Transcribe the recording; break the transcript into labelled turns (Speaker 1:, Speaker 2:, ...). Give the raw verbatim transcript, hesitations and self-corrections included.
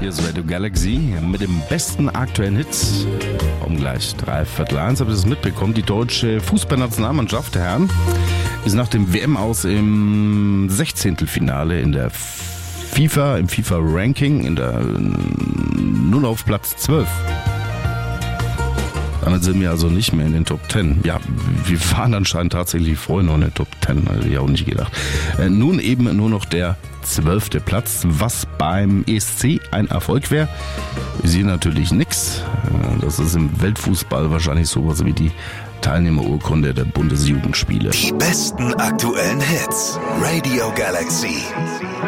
Speaker 1: Hier ist Radio Galaxy mit dem besten aktuellen Hits. Um gleich drei Viertel eins habt ihr es mitbekommen. Die deutsche Fußballnationalmannschaft, der Herren, ist nach dem W M-Aus im Sechzehntelfinale in der FIFA, im FIFA-Ranking, in der null auf Platz zwölf. Damit sind wir also nicht mehr in den Top zehn. Ja, wir waren anscheinend tatsächlich vorher noch in den Top zehn, also ich auch nicht gedacht. Äh, nun eben nur noch der zwölfte Platz, was beim E S C ein Erfolg wäre. Wir sehen natürlich nichts. Äh, das ist im Weltfußball wahrscheinlich sowas wie die Teilnehmerurkunde der Bundesjugendspiele.
Speaker 2: Die besten aktuellen Hits. Radio Galaxy.